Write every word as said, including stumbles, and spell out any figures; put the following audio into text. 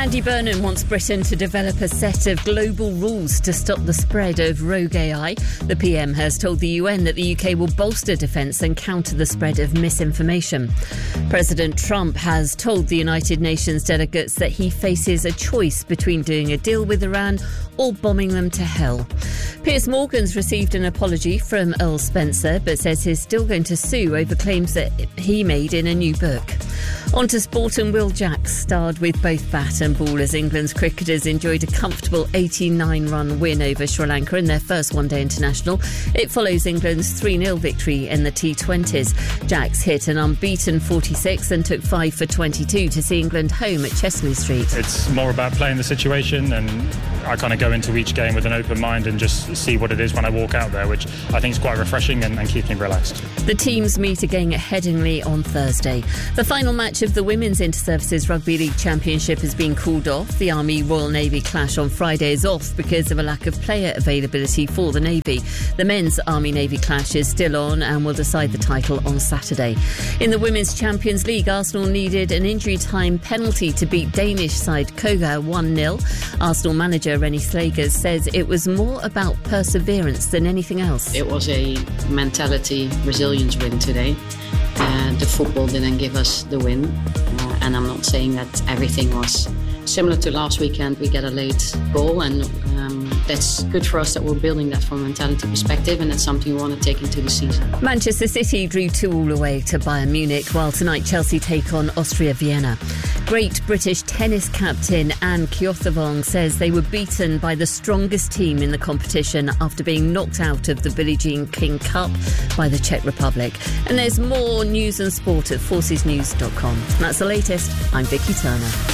Andy Burnham wants Britain to develop a set of global rules to stop the spread of rogue A I. The P M has told the U N that the U K will bolster defence and counter the spread of misinformation. President Trump has told the United Nations delegates that he faces a choice between doing a deal with Iran or bombing them to hell. Piers Morgan's received an apology from Earl Spencer, but says he's still going to sue over claims that he made in a new book. On to sport, and Will Jacks starred with both bat and ball as England's cricketers enjoyed a comfortable eighty-nine run win over Sri Lanka in their first one-day international. It follows England's three nil victory in the T twenties. Jacks hit an unbeaten forty-six and took five for twenty-two to see England home at Chesney Street. It's more about playing the situation, and I kind of go into each game with an open mind and just see what it is when I walk out there, which I think is quite refreshing and, and keeps me relaxed. The teams meet again at Headingley on Thursday. The final match of the Women's Inter-Services Rugby League Championship has been called off. The Army-Royal Navy clash on Friday is off because of a lack of player availability for the Navy. The men's Army-Navy clash is still on and will decide the title on Saturday. In the Women's Champions League, Arsenal needed an injury time penalty to beat Danish side Koga one nil. Arsenal manager Rennie Slagers says it was more about perseverance than anything else. It was a mentality, resilience win today. Uh, the football didn't give us the win, uh, and I'm not saying that everything was similar to last weekend. We get a late goal, and um, that's good for us that we're building that from a mentality perspective, and that's something we want to take into the season. Manchester City drew two all away to Bayern Munich, while tonight Chelsea take on Austria Vienna. Great British tennis captain Anne Kjothavong says they were beaten by the strongest team in the competition after being knocked out of the Billie Jean King Cup by the Czech Republic. And there's more news and sport at forces news dot com. That's the latest. I'm Vicky Turner.